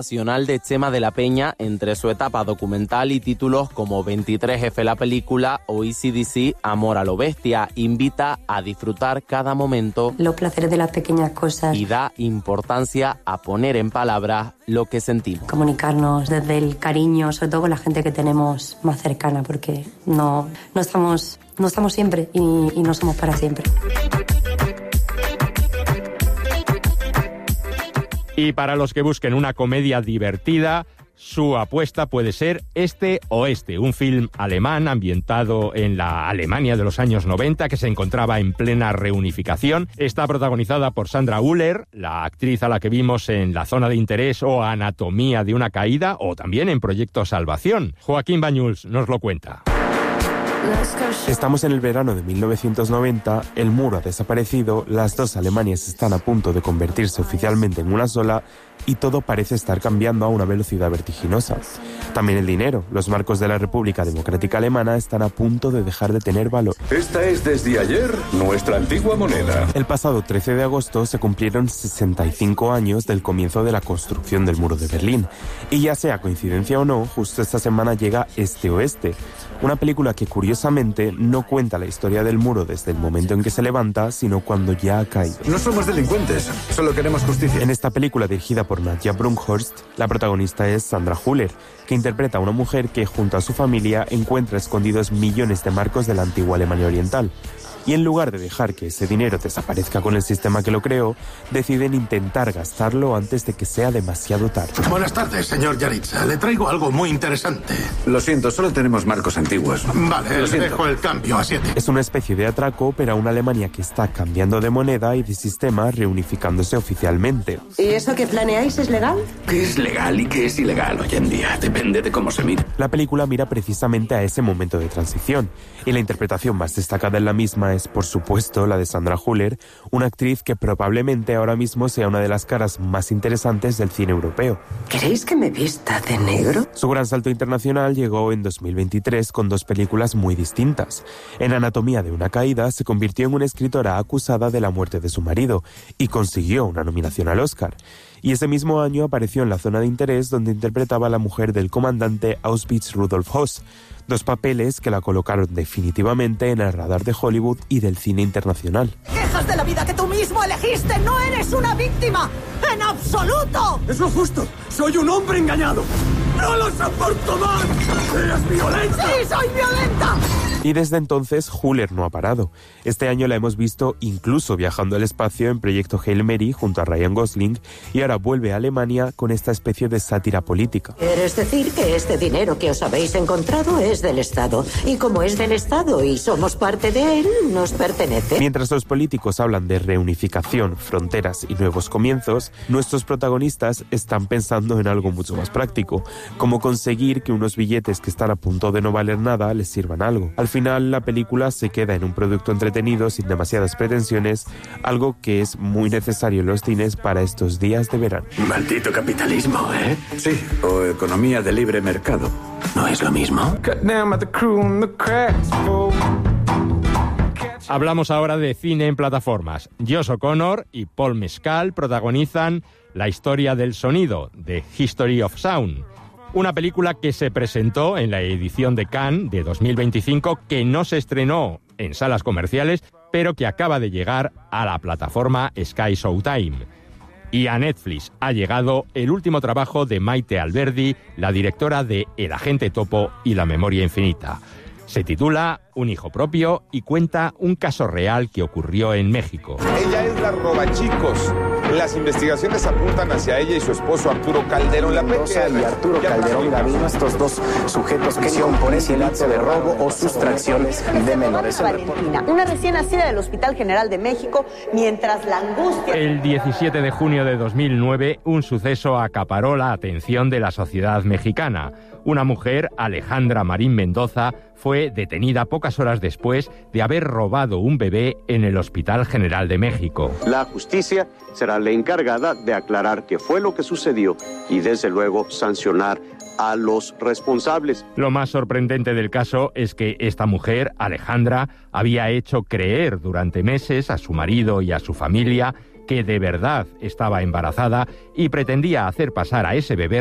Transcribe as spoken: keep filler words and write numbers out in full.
Nacional de Chema de la Peña entre su etapa documental y títulos como veintitrés efe la película o A C D C Amor a lo Bestia. Invita a disfrutar cada momento, los placeres de las pequeñas cosas, y da importancia a poner en palabras lo que sentimos. Comunicarnos desde el cariño, sobre todo con la gente que tenemos más cercana, porque no, no, estamos, no estamos siempre y, y no somos para siempre. Y para los que busquen una comedia divertida, su apuesta puede ser Este Oeste, un film alemán ambientado en la Alemania de los años noventa que se encontraba en plena reunificación. Está protagonizada por Sandra Hüller, la actriz a la que vimos en La Zona de Interés o Anatomía de una Caída, o también en Proyecto Salvación. Joaquín Bañuls nos lo cuenta. Estamos en el verano de mil novecientos noventa, el muro ha desaparecido, las dos Alemanias están a punto de convertirse oficialmente en una sola y todo parece estar cambiando a una velocidad vertiginosa. También el dinero. Los marcos de la República Democrática Alemana están a punto de dejar de tener valor. Esta es desde ayer nuestra antigua moneda. El pasado trece de agosto se cumplieron sesenta y cinco años del comienzo de la construcción del muro de Berlín. Y ya sea coincidencia o no, justo esta semana llega Este Oeste, una película que curiosamente no cuenta la historia del muro desde el momento en que se levanta, sino cuando ya ha caído. No somos delincuentes, solo queremos justicia. En esta película dirigida por Nadja Brunkhorst, la protagonista es Sandra Hüller, que interpreta a una mujer que junto a su familia encuentra escondidos millones de marcos de la antigua Alemania Oriental. Y en lugar de dejar que ese dinero desaparezca con el sistema que lo creó, deciden intentar gastarlo antes de que sea demasiado tarde. Buenas tardes, señor Yaritza. Le traigo algo muy interesante. Lo siento, solo tenemos marcos antiguos. Vale, le dejo el cambio a siete. Es una especie de atraco, pero a una Alemania que está cambiando de moneda y de sistema, reunificándose oficialmente. ¿Y eso que planeáis es legal? ¿Qué es legal y qué es ilegal hoy en día? Depende de cómo se mire. La película mira precisamente a ese momento de transición, y la interpretación más destacada en la misma es, por supuesto, la de Sandra Hüller, una actriz que probablemente ahora mismo sea una de las caras más interesantes del cine europeo. ¿Queréis que me vista de negro? Su gran salto internacional llegó en dos mil veintitrés con dos películas muy distintas. En Anatomía de una Caída se convirtió en una escritora acusada de la muerte de su marido y consiguió una nominación al Oscar. Y ese mismo año apareció en La Zona de Interés, donde interpretaba a la mujer del comandante Auschwitz Rudolf Höss, dos papeles que la colocaron definitivamente en el radar de Hollywood y del cine internacional. ¡Quejas de la vida que tú mismo elegiste! ¡No eres una víctima! ¡En absoluto! Es lo justo. Soy un hombre engañado. ¡No lo soporto más! ¡Eres violenta! ¡Sí, soy violenta! Y desde entonces Hüller no ha parado. Este año la hemos visto incluso viajando al espacio en Proyecto Hail Mary junto a Ryan Gosling, y ahora vuelve a Alemania con esta especie de sátira política. ¿Quieres decir que este dinero que os habéis encontrado es del Estado? Y como es del Estado y somos parte de él, nos pertenece. Mientras los políticos hablan de reunificación, fronteras y nuevos comienzos, nuestros protagonistas están pensando en algo mucho más práctico, como conseguir que unos billetes que están a punto de no valer nada les sirvan algo. Al final, la película se queda en un producto entretenido sin demasiadas pretensiones, algo que es muy necesario en los cines para estos días de verano. Maldito capitalismo, ¿eh? Sí, o economía de libre mercado. ¿No es lo mismo? Hablamos ahora de cine en plataformas. Josh O'Connor y Paul Mescal protagonizan La historia del sonido, The History of Sound. Una película que se presentó en la edición de Cannes de dos mil veinticinco, que no se estrenó en salas comerciales, pero que acaba de llegar a la plataforma Sky Showtime. Y a Netflix ha llegado el último trabajo de Maite Alberdi, la directora de El agente topo y La memoria infinita. Se titula Un hijo propio y cuenta un caso real que ocurrió en México. Ella es la robachicos. Las investigaciones apuntan hacia ella y su esposo Arturo Calderón. La Mendoza y Arturo Calderón Gavino, estos dos sujetos que son por ese delito de robo o sustracciones de menores. Valentina, una recién nacida del Hospital General de México, mientras la angustia... El diecisiete de junio de dos mil nueve, un suceso acaparó la atención de la sociedad mexicana. Una mujer, Alejandra Marín Mendoza, fue detenida pocas horas después de haber robado un bebé en el Hospital General de México. La justicia será la encargada de aclarar qué fue lo que sucedió y, desde luego, sancionar a los responsables. Lo más sorprendente del caso es que esta mujer, Alejandra, había hecho creer durante meses a su marido y a su familia que de verdad estaba embarazada y pretendía hacer pasar a ese bebé